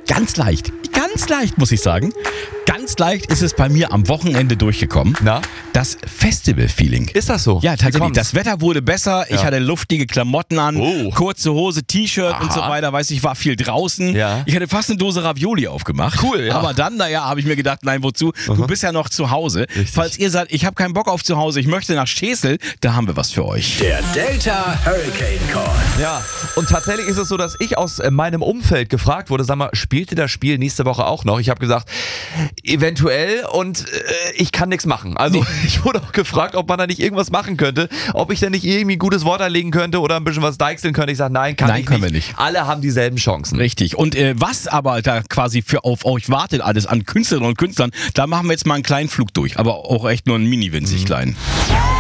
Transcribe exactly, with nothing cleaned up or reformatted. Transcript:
Ganz leicht, ganz leicht, muss ich sagen. Ganz leicht ist es bei mir am Wochenende durchgekommen. Na? Das Festival-Feeling. Ist das so? Ja, Wie tatsächlich. kommt's? Das Wetter wurde besser. Ich Ja. hatte luftige Klamotten an, Oh. kurze Hose, T-Shirt und so Aha. weiter. Weiß ich, war viel draußen. Ja. Ich hatte fast eine Dose Ravioli aufgemacht. Cool, ja. Aber dann, naja, habe ich mir gedacht, nein, wozu? Du bist ja noch zu Hause. Richtig. Falls ihr sagt, ich habe keinen Bock auf zu Hause, ich möchte nach Schesel, da haben wir was für euch. Der Delta Hurricane Call. Ja, und tatsächlich ist es so, dass ich aus äh, meinem Umfeld gefragt wurde, sag mal, spielt ihr das Spiel nächste Woche auch noch? Ich habe gesagt, eventuell, und äh, ich kann nichts machen. Also ich wurde auch gefragt, ob man da nicht irgendwas machen könnte, ob ich denn nicht irgendwie ein gutes Wort erlegen könnte oder ein bisschen was deichseln könnte. Ich sage, nein, kann Nein, ich können nicht. wir nicht. Alle haben dieselben Chancen. Richtig. Und äh, was aber da quasi für auf euch wartet, alles an Künstlerinnen und Künstlern, da machen wir jetzt mal einen kleinen Flug durch. Aber auch echt nur einen mini-winzig kleinen.